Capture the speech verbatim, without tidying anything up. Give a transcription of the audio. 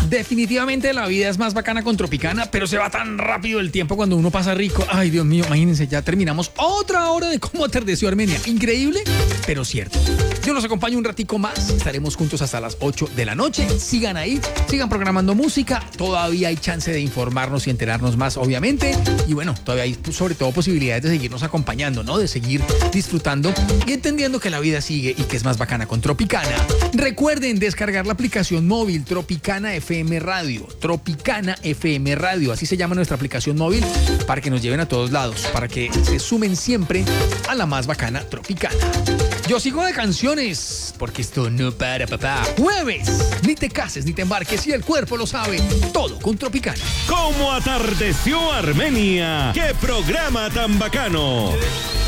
Definitivamente la vida es más bacana con Tropicana, pero se va tan rápido el tiempo cuando uno pasa rico. Ay, Dios mío, imagínense, ya terminamos otra hora de cómo atardeció Armenia. Increíble, pero cierto. Yo los acompaño un ratico más. Estaremos juntos hasta las ocho de la noche. Sigan ahí, sigan programando música. Todavía hay chance de informarnos y enterarnos más, obviamente. Y bueno, todavía hay sobre todo posibilidades de seguirnos acompañando, ¿no? De seguir disfrutando y entendiendo que la vida sigue y que es más bacana con Tropicana. Recuerden descargar la aplicación móvil Tropicana F M Radio. Tropicana F M Radio, así se llama nuestra aplicación móvil, para que nos lleven a todos lados, para que se sumen siempre a la más bacana Tropicana. Yo sigo de canciones, porque esto no para, papá. Jueves, ni te cases ni te embarques, y el cuerpo lo sabe. Todo con Tropicana. ¿Cómo atardeció Armenia? ¡Qué programa tan bacano!